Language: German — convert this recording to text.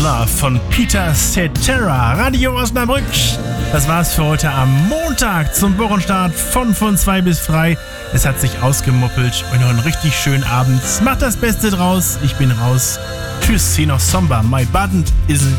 Love von Peter Cetera. Radio Osnabrück. Das war's für heute am Montag zum Wochenstart von 2 bis frei. Es hat sich ausgemuppelt und noch einen richtig schönen Abend. Macht das Beste draus. Ich bin raus. Tschüss, hier noch Somba. My button isn't